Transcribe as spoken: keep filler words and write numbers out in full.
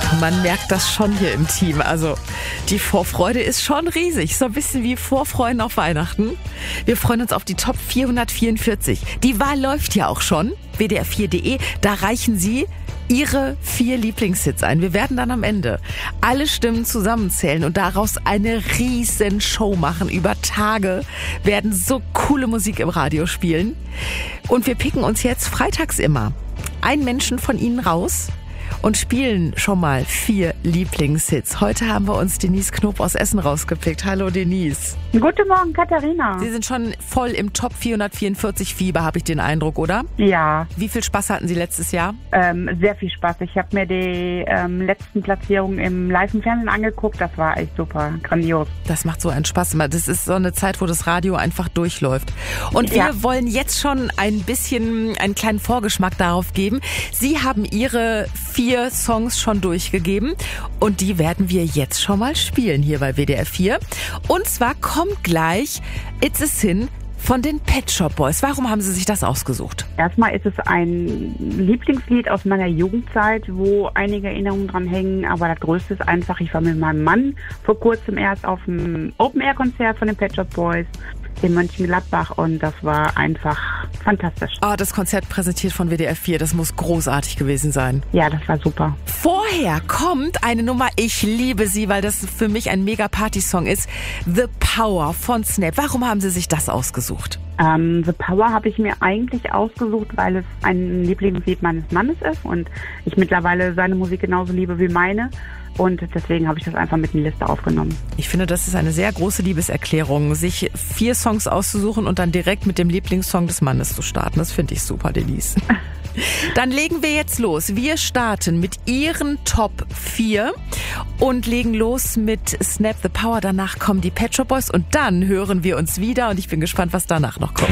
Man merkt das schon hier im Team. Also die Vorfreude ist schon riesig. So ein bisschen wie Vorfreuen auf Weihnachten. Wir freuen uns auf die Top vierhundertvierundvierzig. Die Wahl läuft ja auch schon. W D R vier Punkt de. Da reichen Sie Ihre vier Lieblingshits ein. Wir werden dann am Ende alle Stimmen zusammenzählen und daraus eine riesen Show machen. Über Tage werden so coole Musik im Radio spielen. Und wir picken uns jetzt freitags immer einen Menschen von Ihnen raus und spielen schon mal vier Lieblingshits. Heute haben wir uns Denise Knob aus Essen rausgepickt. Hallo Denise. Guten Morgen, Katharina. Sie sind schon voll im Top vierhundertvierundvierzig Fieber, habe ich den Eindruck, oder? Ja. Wie viel Spaß hatten Sie letztes Jahr? Ähm, sehr viel Spaß. Ich habe mir die ähm, letzten Platzierungen im Live im Fernsehen angeguckt. Das war echt super, grandios. Das macht so einen Spaß. Das ist so eine Zeit, wo das Radio einfach durchläuft. Und wir ja. wollen jetzt schon ein bisschen einen kleinen Vorgeschmack darauf geben. Sie haben Ihre vier Songs schon durchgegeben und die werden wir jetzt schon mal spielen hier bei W D R vier. Und zwar kommt gleich It's a Sin von den Pet Shop Boys. Warum haben Sie sich das ausgesucht? Erstmal ist es ein Lieblingslied aus meiner Jugendzeit, wo einige Erinnerungen dran hängen. Aber das Größte ist einfach, ich war mit meinem Mann vor kurzem erst auf einem Open-Air-Konzert von den Pet Shop Boys in Mönchengladbach und das war einfach fantastisch. Ah, das Konzert präsentiert von W D R vier, das muss großartig gewesen sein. Ja, das war super. Vorher kommt eine Nummer, ich liebe sie, weil das für mich ein mega Party-Song ist. The Power von Snap. Warum haben Sie sich das ausgesucht? Ähm, The Power habe ich mir eigentlich ausgesucht, weil es ein Lieblingslied meines Mannes ist und ich mittlerweile seine Musik genauso liebe wie meine. Und deswegen habe ich das einfach mit in die Liste aufgenommen. Ich finde, das ist eine sehr große Liebeserklärung, sich vier Songs auszusuchen und dann direkt mit dem Lieblingssong des Mannes zu starten. Das finde ich super, Denise. Dann legen wir jetzt los. Wir starten mit Ihren Top vier und legen los mit Snap the Power. Danach kommen die Pet Shop Boys und dann hören wir uns wieder und ich bin gespannt, was danach noch kommt.